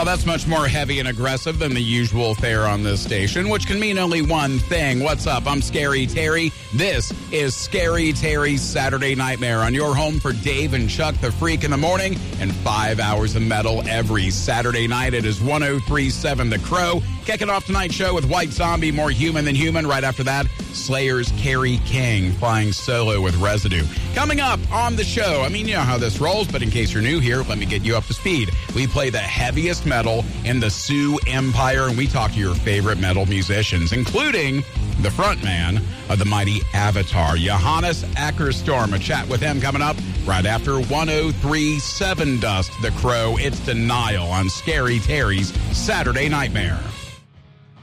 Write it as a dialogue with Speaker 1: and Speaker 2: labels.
Speaker 1: Well, that's much more heavy and aggressive than the usual fare on this station, which can mean only one thing. What's up? I'm Scary Terry. This is Scary Terry's Saturday Nightmare on your home for Dave and Chuck the Freak in the morning and 5 hours of metal every Saturday night. It is 103.7 The Crow. Kicking off tonight's show with White Zombie, More Human Than Human. Right after that, Slayer's Kerry King flying solo with Residue. Coming up on the show, I mean, you know how this rolls, but in case you're new here, let me get you up to speed. We play the heaviest metal in the Sioux Empire, and we talk to your favorite metal musicians, including the frontman of the mighty Avatar, Johannes Ackerstorm. A chat with him coming up right after 103.7 Dust, The Crow. It's Denial on Scary Terry's Saturday Nightmare.